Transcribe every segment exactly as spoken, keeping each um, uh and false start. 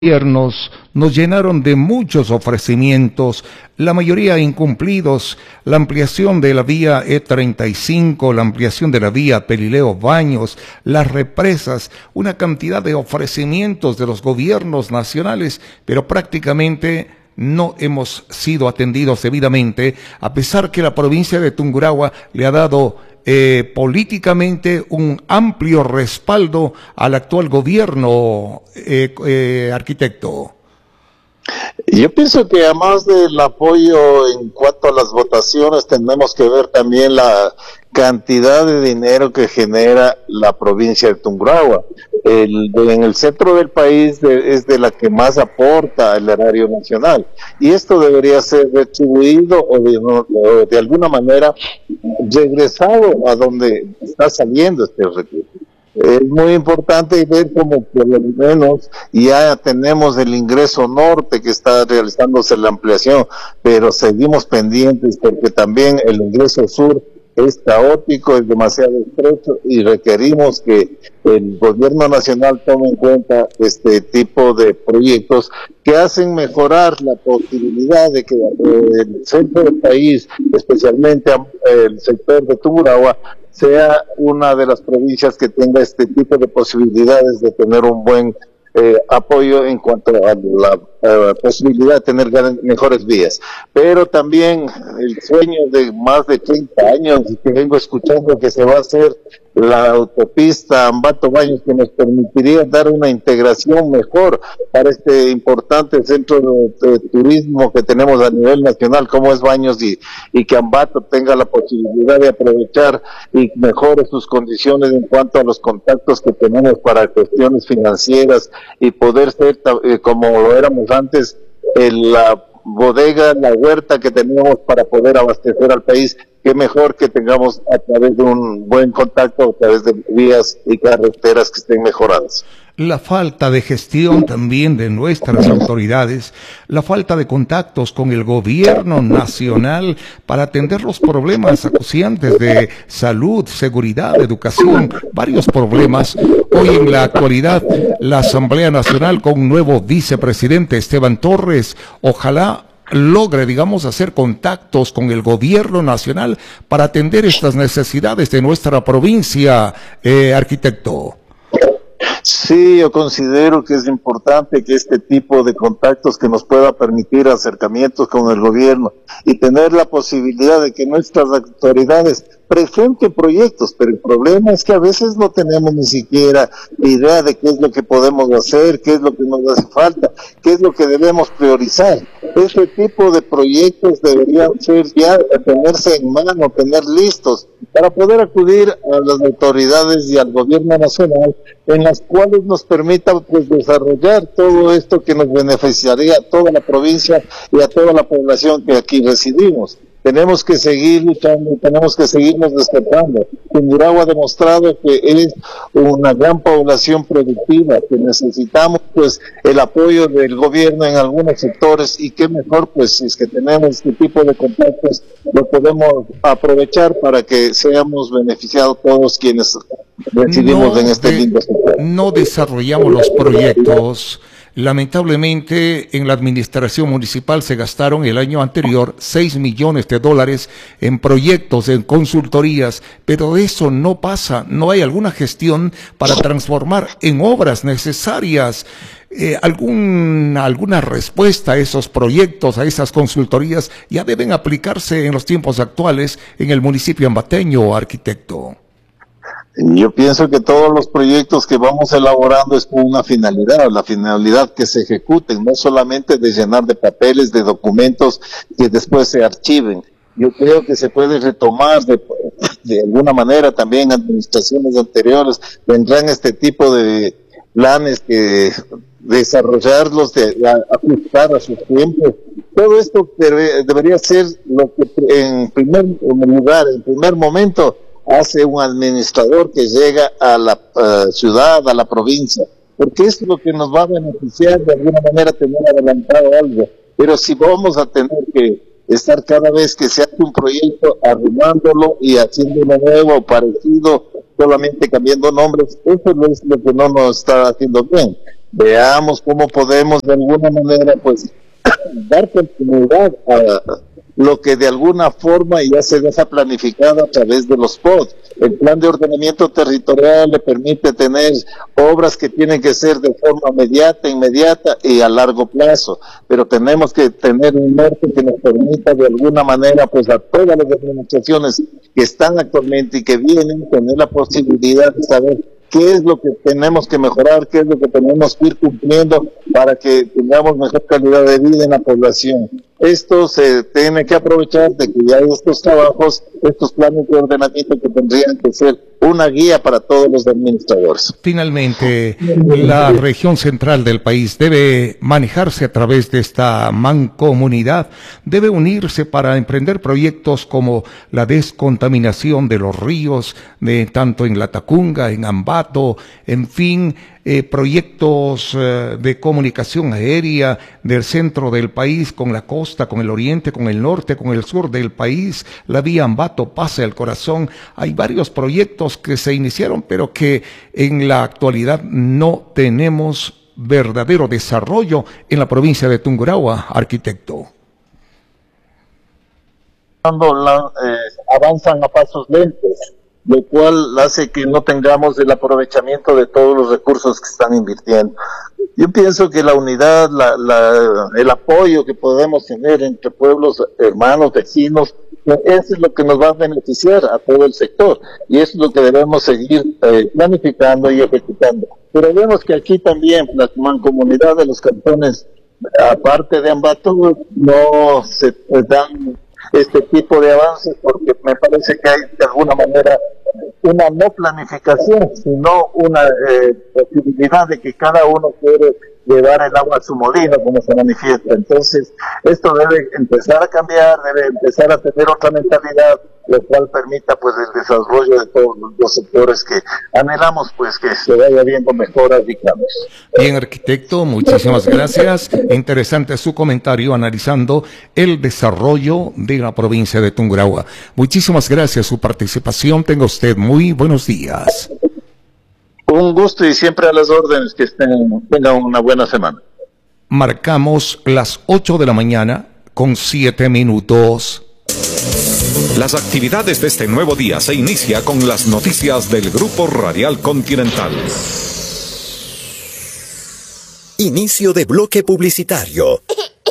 gobiernos nos llenaron de muchos ofrecimientos, la mayoría incumplidos: la ampliación de la vía E treinta y cinco, la ampliación de la vía Pelileo Baños, las represas, una cantidad de ofrecimientos de los gobiernos nacionales, pero prácticamente no hemos sido atendidos debidamente, a pesar que la provincia de Tungurahua le ha dado eh, políticamente un amplio respaldo al actual gobierno, eh, eh, arquitecto. Yo pienso que además del apoyo en cuanto a las votaciones, tenemos que ver también la cantidad de dinero que genera la provincia de Tungurahua. El, de, en el centro del país de, es de la que más aporta el erario nacional, y esto debería ser retribuido o de, o de alguna manera regresado a donde está saliendo este recurso. Es muy importante ver como por lo menos ya tenemos el ingreso norte que está realizándose la ampliación, pero seguimos pendientes porque también el ingreso sur es caótico, es demasiado estrecho y requerimos que el gobierno nacional tome en cuenta este tipo de proyectos que hacen mejorar la posibilidad de que el centro del país, especialmente el sector de Tungurahua, sea una de las provincias que tenga este tipo de posibilidades de tener un buen eh, apoyo en cuanto a la uh, posibilidad de tener mejores vías. Pero también el sueño de más de treinta años que vengo escuchando que se va a hacer la autopista Ambato Baños, que nos permitiría dar una integración mejor para este importante centro de, de turismo que tenemos a nivel nacional como es Baños, y, y que Ambato tenga la posibilidad de aprovechar y mejore sus condiciones en cuanto a los contactos que tenemos para cuestiones financieras y poder ser eh, como lo éramos antes, en la bodega, la huerta que teníamos para poder abastecer al país. Qué mejor que tengamos a través de un buen contacto, a través de vías y carreteras que estén mejoradas. La falta de gestión también de nuestras autoridades, la falta de contactos con el gobierno nacional para atender los problemas acuciantes de salud, seguridad, educación, varios problemas. Hoy en la actualidad, la Asamblea Nacional con un nuevo vicepresidente, Esteban Torres, ojalá logre, digamos, hacer contactos con el gobierno nacional para atender estas necesidades de nuestra provincia, eh, arquitecto. Sí, yo considero que es importante que este tipo de contactos que nos pueda permitir acercamientos con el gobierno y tener la posibilidad de que nuestras autoridades presenten proyectos, pero el problema es que a veces no tenemos ni siquiera idea de qué es lo que podemos hacer, qué es lo que nos hace falta, qué es lo que debemos priorizar. Ese tipo de proyectos deberían ser ya, tenerse en mano, tener listos, para poder acudir a las autoridades y al gobierno nacional, en las cuales nos permita pues desarrollar todo esto que nos beneficiaría a toda la provincia y a toda la población que aquí residimos. Tenemos que seguir luchando, tenemos que seguirnos despertando. Tungurahua ha demostrado que es una gran población productiva, que necesitamos pues el apoyo del gobierno en algunos sectores, y qué mejor pues si es que tenemos este tipo de contactos, lo podemos aprovechar para que seamos beneficiados todos quienes residimos no en este de, lindo sector. No desarrollamos los proyectos. Lamentablemente, en la administración municipal se gastaron el año anterior seis millones de dólares en proyectos, en consultorías, pero eso no pasa, no hay alguna gestión para transformar en obras necesarias. Eh, algún, alguna respuesta a esos proyectos, a esas consultorías, ya deben aplicarse en los tiempos actuales en el municipio ambateño, arquitecto. Yo pienso que todos los proyectos que vamos elaborando es con una finalidad, la finalidad que se ejecuten, no solamente de llenar de papeles, de documentos que después se archiven. Yo creo que se puede retomar de, de alguna manera también administraciones anteriores, vendrán este tipo de planes que desarrollarlos, de, de ajustar a sus tiempos. Todo esto debe, debería ser lo que en primer lugar, en primer momento, hace un administrador que llega a la uh, ciudad, a la provincia, porque es lo que nos va a beneficiar de alguna manera tener adelantado algo. Pero si vamos a tener que estar cada vez que se hace un proyecto arruinándolo y haciendo uno nuevo o parecido, solamente cambiando nombres, eso no es lo que no nos está haciendo bien. veamos cómo podemos de alguna manera pues dar continuidad a lo que de alguna forma ya se deja planificado a través de los P O D. El plan de ordenamiento territorial le permite tener obras que tienen que ser de forma inmediata, inmediata y a largo plazo, pero tenemos que tener un norte que nos permita de alguna manera pues a todas las administraciones que están actualmente y que vienen tener la posibilidad de saber qué es lo que tenemos que mejorar, qué es lo que tenemos que ir cumpliendo para que tengamos mejor calidad de vida en la población. Esto se tiene que aprovechar de que ya hay estos trabajos, estos planes de ordenamiento que tendrían que ser una guía para todos los administradores. Finalmente, la región central del país debe manejarse a través de esta mancomunidad, debe unirse para emprender proyectos como la descontaminación de los ríos, de tanto en Latacunga, en Ambato, en fin, eh, proyectos eh, de comunicación aérea del centro del país con la costa, con el oriente, con el norte, con el sur del país, la vía Ambato pasa al corazón. Hay varios proyectos que se iniciaron, pero que en la actualidad no tenemos verdadero desarrollo en la provincia de Tungurahua, arquitecto. Cuando la, eh, avanzan a pasos lentos, lo cual hace que no tengamos el aprovechamiento de todos los recursos que están invirtiendo. Yo pienso que la unidad, la, la, el apoyo que podemos tener entre pueblos, hermanos, vecinos, eso es lo que nos va a beneficiar a todo el sector, y eso es lo que debemos seguir eh, planificando y ejecutando. Pero vemos que aquí también la mancomunidad de los cantones, aparte de Ambato, no se dan este tipo de avances, porque me parece que hay de alguna manera una no planificación, sino una eh, posibilidad de que cada uno quiere llevar el agua a su molino, como se manifiesta. Entonces, esto debe empezar a cambiar, debe empezar a tener otra mentalidad, lo cual permita pues el desarrollo de todos los sectores que anhelamos, pues que se vaya viendo mejoras y cambios. Bien, arquitecto, muchísimas gracias. Interesante su comentario analizando el desarrollo de la provincia de Tungurahua. Muchísimas gracias su participación. Tenga usted muy buenos días. Un gusto y siempre a las órdenes, que estén, tengan una buena semana. Marcamos las ocho de la mañana con siete minutos. Las actividades de este nuevo día se inicia con las noticias del Grupo Radial Continental. Inicio de bloque publicitario.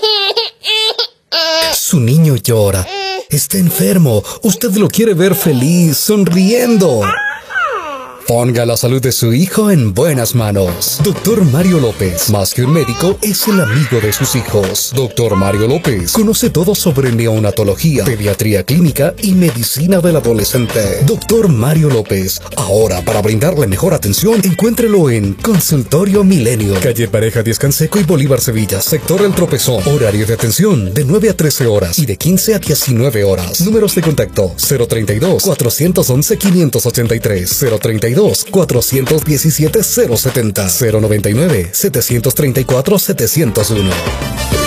Su niño llora. Está enfermo. Usted lo quiere ver feliz, sonriendo. Ponga la salud de su hijo en buenas manos. Doctor Mario López, más que un médico, es el amigo de sus hijos. Doctor Mario López conoce todo sobre neonatología, pediatría clínica y medicina del adolescente. Doctor Mario López, ahora para brindarle mejor atención, encuéntrelo en Consultorio Milenio, calle Pareja Díaz Canseco y Bolívar Sevilla, sector El Tropezón. Horario de atención de nueve a trece horas y de quince a diecinueve horas. Números de contacto cero treinta y dos, cuatrocientos once, quinientos ochenta y tres, cero treinta y dos, cuatrocientos diecisiete, cero setenta, cero noventa y nueve, setecientos treinta y cuatro, setecientos uno.